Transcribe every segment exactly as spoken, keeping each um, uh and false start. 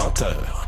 vingt heures.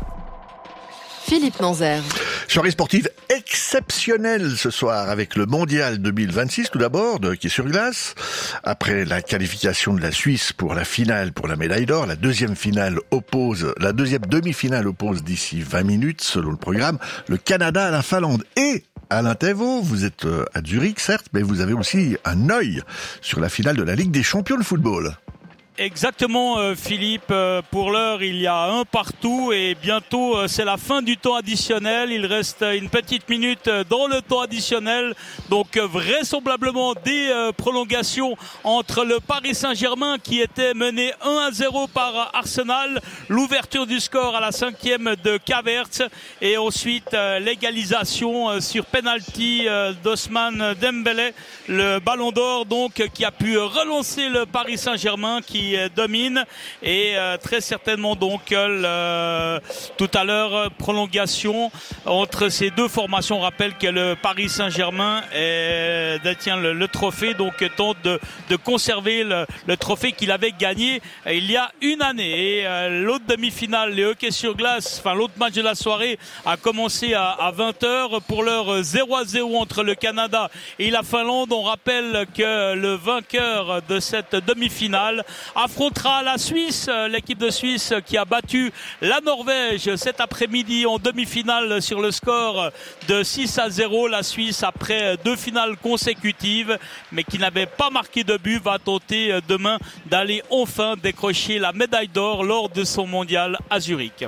Philippe Nanzer. Soirée sportive exceptionnelle ce soir avec le Mondial deux mille vingt-six tout d'abord, de hockey sur glace. Après la qualification de la Suisse pour la finale pour la médaille d'or, la deuxième finale oppose, la deuxième demi-finale oppose d'ici vingt minutes selon le programme, le Canada à la Finlande. Et Alain Thévault, vous êtes à Zurich certes, mais vous avez aussi un œil sur la finale de la Ligue des champions de football. Exactement euh, Philippe, euh, pour l'heure il y a un partout et bientôt euh, c'est la fin du temps additionnel. Il reste une petite minute euh, dans le temps additionnel, donc euh, vraisemblablement des euh, prolongations entre le Paris Saint-Germain qui était mené un à zéro par Arsenal, l'ouverture du score à la cinquième de Kavertz et ensuite euh, l'égalisation euh, sur penalty euh, d'Ousmane Dembélé, le ballon d'or donc qui a pu relancer le Paris Saint-Germain qui domine et euh, très certainement donc euh, tout à l'heure prolongation entre ces deux formations. On rappelle que le Paris Saint-Germain est, détient le, le trophée, donc tente de, de conserver le, le trophée qu'il avait gagné il y a une année. Et euh, l'autre demi-finale, les hockey sur glace, enfin l'autre match de la soirée a commencé à, à vingt heures. Pour l'heure zéro à zéro entre le Canada et la Finlande. On rappelle que le vainqueur de cette demi-finale affrontera la Suisse, l'équipe de Suisse qui a battu la Norvège cet après-midi en demi-finale sur le score de six à zéro. La Suisse, après deux finales consécutives, mais qui n'avait pas marqué de but, va tenter demain d'aller enfin décrocher la médaille d'or lors de son mondial à Zurich.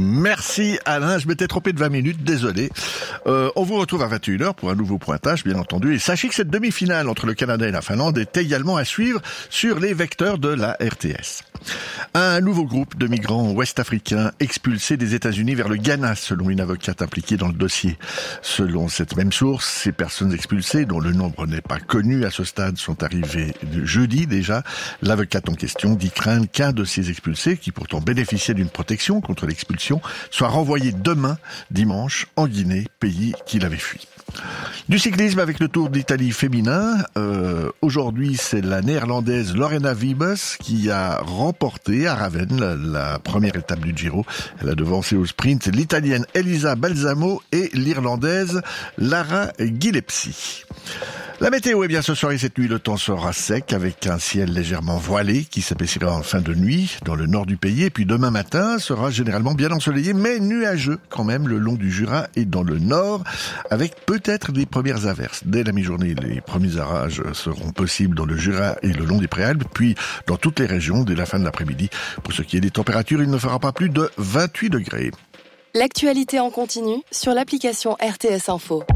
Merci Alain, je m'étais trompé de vingt minutes, désolé. Euh, on vous retrouve à vingt et une heures pour un nouveau pointage, bien entendu. Et sachez que cette demi-finale entre le Canada et la Finlande est également à suivre sur les vecteurs de la R T S. Un nouveau groupe de migrants ouest-africains expulsés des États-Unis vers le Ghana, selon une avocate impliquée dans le dossier. Selon cette même source, ces personnes expulsées, dont le nombre n'est pas connu à ce stade, sont arrivées jeudi déjà. L'avocate en question dit craindre qu'un de ces expulsés, qui pourtant bénéficiait d'une protection contre l'expulsion, soit renvoyé demain, dimanche, en Guinée, pays qu'il avait fui. Du cyclisme avec le Tour d'Italie féminin. Euh, aujourd'hui, c'est la néerlandaise Lorena Wiebes qui a remporté à Ravenne la, la première étape du Giro. Elle a devancé au sprint l'italienne Elisa Balsamo et l'irlandaise Lara Gillespie. La météo, eh bien, ce soir et cette nuit, le temps sera sec avec un ciel légèrement voilé qui s'épaissira en fin de nuit dans le nord du pays. Et puis demain matin sera généralement bien ensoleillé, mais nuageux quand même le long du Jura et dans le nord, avec peut-être des premières averses. Dès la mi-journée, les premiers orages seront possibles dans le Jura et le long des Préalpes, puis dans toutes les régions dès la fin de l'après-midi. Pour ce qui est des températures, il ne fera pas plus de vingt-huit degrés. L'actualité en continu sur l'application R T S Info.